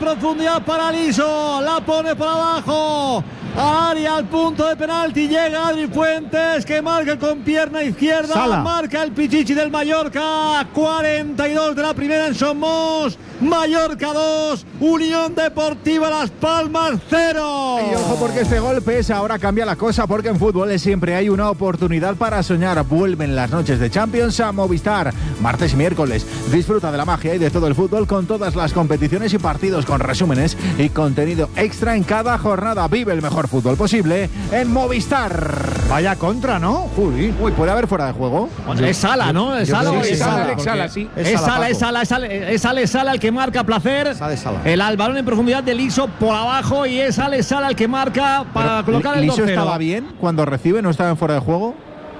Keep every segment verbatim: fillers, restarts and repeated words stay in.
profundidad para Liso, la pone por abajo. Área al punto de penalti, llega Adri Fuentes que marca con pierna izquierda, Sala. marca el Pichichi del Mallorca, cuarenta y dos de la primera en Somos, Mallorca dos, Unión Deportiva Las Palmas cero. Y ojo porque este golpe es ahora cambia la cosa, porque en fútbol siempre hay una oportunidad para soñar. Vuelven las noches de Champions a Movistar, martes y miércoles. Disfruta de la magia y de todo el fútbol con todas las competiciones y partidos, con resúmenes y contenido extra en cada jornada. Vive el mejor fútbol posible en Movistar. Vaya contra, ¿no? Uy, Uy, ¿puede haber fuera de juego? Bueno, es Sala, ¿no? Es Yo Sala, creo o que es sí, Sala. Sala, Sala, sí. Es Sala, es Paco. Sala, es Sala, es Sala, es Sala el que marca Placer. Sala, es Sala. El al balón en profundidad de Liso por abajo y es Sala, es Sala el que marca para Pero, colocar el dos ¿Liso cero. estaba bien cuando recibe? ¿No estaba en fuera de juego?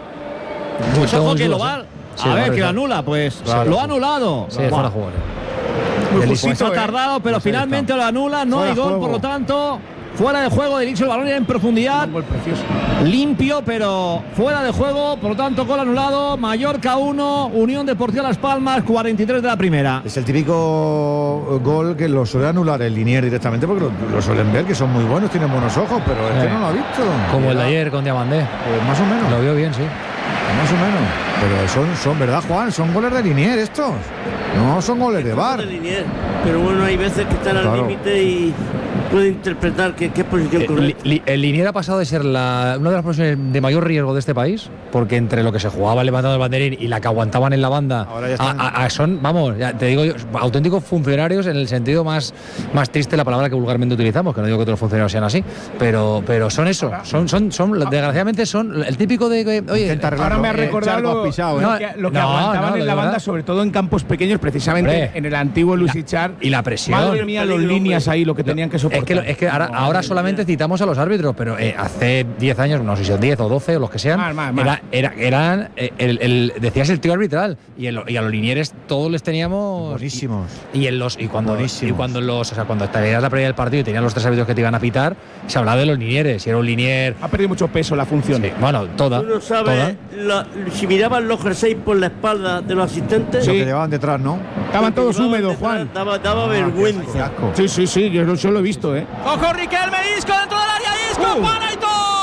Pues ojo que lo va. Sí, a ver, vale, que lo claro. anula, pues Claro, lo ha sí. anulado. Sí, Buah. fuera de juego. muy Pues justito, ha ¿eh? tardado, pero Pues ahí finalmente está. lo anula, no Fuera hay de gol, juego. por lo tanto, fuera de juego de Liso, el balón era en profundidad. Un gol precioso. Limpio, pero fuera de juego, por lo tanto, gol anulado. Mallorca uno, Unión Deportiva Las Palmas, cuarenta y tres de la primera. Es el típico gol que lo suele anular el Linier directamente porque lo, lo suelen ver, que son muy buenos, tienen buenos ojos, pero este Eh. no lo ha visto. Como el de ayer con Diamandé. Pues más o menos. Lo vio bien, sí. Más o menos. Pero son, son, ¿verdad, Juan? Son goles de Linier estos. No son goles de VAR. De Linier, pero bueno, hay veces que están al Claro. límite y puede interpretar qué, qué posición Eh, correcta. Li- li- el Linier ha pasado de ser la, una de las posiciones de mayor riesgo de este país, porque entre lo que se jugaba levantando el banderín y la que aguantaban en la banda, Ahora ya están- a- a- a- son, vamos, ya te digo yo, auténticos funcionarios en el sentido más, más triste de la palabra que vulgarmente utilizamos, que no digo que todos los funcionarios sean así, pero, pero son eso, son, son, son, desgraciadamente son el típico de que, oye, Intenta Ahora arreglarlo. me ha Eh, recordado charco lo, has pisado, lo ¿eh? que, lo que No, aguantaban no, en de la banda, verdad. sobre todo en campos pequeños, precisamente Hombre. en el antiguo Luis Ichar. y la presión. Madre mía, los Peligro, líneas hombre. ahí, lo que tenían que soportar. Es que, lo- es que ahora, ahora solamente citamos a los árbitros, pero eh, hace diez años, no sé si son diez o doce o los que sean, Más, más, más. era, era- eran, eh, el, el- decías el tío arbitral, y, el- y a los linieres todos les teníamos. Buenísimos. Y, y en los y cuando, Buenísimos. y cuando los, o sea, cuando estarías la previa del partido y tenías los tres árbitros que te iban a pitar, se hablaba de los linieres, si era un linier. Ha perdido mucho peso la función. Sí, bueno, toda. Tú no toda. sabes la- si miraban los jerseys por la espalda de los asistentes. Lo que llevaban detrás, ¿no? Estaban lo que todos llevaban húmedos, detrás Juan. Daba, daba Ah, vergüenza. qué asco. Sí, sí, sí, yo, yo lo he visto, ¿eh? Ojo Riquelme, Isco dentro del área, Isco Uh. para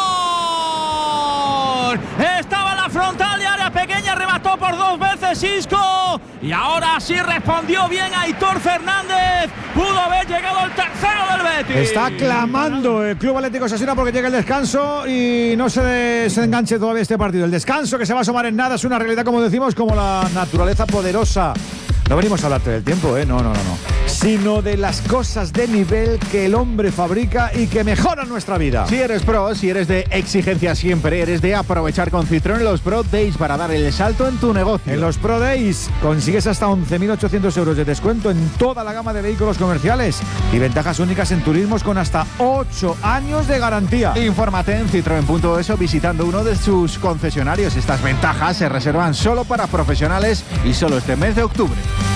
Aitor. Estaba en la frontal de área pequeña, remató por dos veces Isco y ahora sí respondió bien Aitor Fernández. Pudo haber llegado el tercero del Betis. Está clamando el Club Atlético Osasuna porque llega el descanso y no se, de- se enganche todavía este partido. El descanso que se va a asomar en nada es una realidad, como decimos, como la naturaleza poderosa. No venimos a hablarte del tiempo, ¿eh? No, no, no, no. Sino de las cosas de nivel que el hombre fabrica y que mejoran nuestra vida. Si eres pro, si eres de exigencia siempre, eres de aprovechar con Citroën los Pro Days para dar el salto en tu negocio. En los Pro Days consigues hasta once mil ochocientos euros de descuento en toda la gama de vehículos comerciales y ventajas únicas en turismos con hasta ocho años de garantía. Infórmate en citroen punto es o visitando uno de sus concesionarios. Estas ventajas se reservan solo para profesionales y solo este mes de octubre.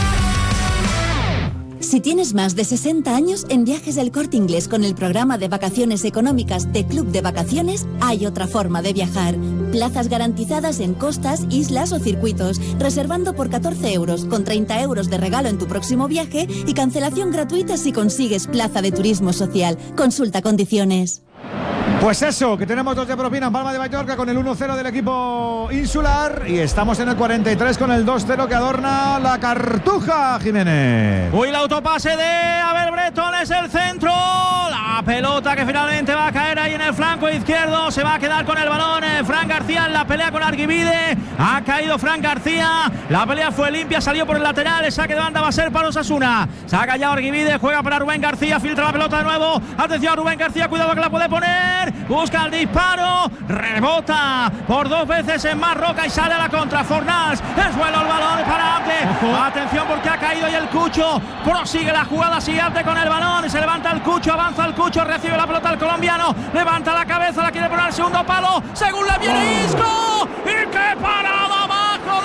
Si tienes más de sesenta años, en Viajes del Corte Inglés con el programa de vacaciones económicas de Club de Vacaciones, hay otra forma de viajar. Plazas garantizadas en costas, islas o circuitos, reservando por catorce euros, con treinta euros de regalo en tu próximo viaje y cancelación gratuita si consigues plaza de turismo social. Consulta condiciones. Pues eso, que tenemos dos de propina en Palma de Mallorca con el uno cero del equipo insular y estamos en el cuarenta y tres con el dos cero que adorna la Cartuja, Jiménez. Uy, el autopase de Abel Breton es el centro. La pelota que finalmente va a caer ahí en el flanco izquierdo. Se va a quedar con el balón eh, Fran García en la pelea con Arguibide. Ha caído Fran García. La pelea fue limpia, salió por el lateral. El saque de banda va a ser para Osasuna. Saca ya Arguibide, juega para Rubén García. Filtra la pelota de nuevo. Atención, Rubén García, cuidado que la puede poner. Busca el disparo. Rebota por dos veces en Marroca y sale a la contra. Fornals. Es bueno el balón para Ante. Atención porque ha caído y el Cucho prosigue la jugada siguiente con el balón. Se levanta el Cucho, avanza el Cucho, recibe la pelota el colombiano. Levanta la cabeza, la quiere poner al segundo palo. Según le viene Isco. ¡Y qué para!